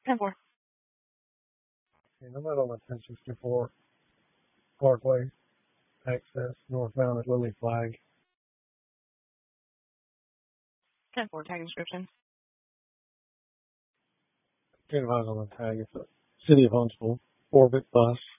10-4. Okay, I'm out on the 1064 Parkway access northbound at Lily Flag. 10-4, tag description. 10 miles on the tag. It's a City of Huntsville Orbit bus.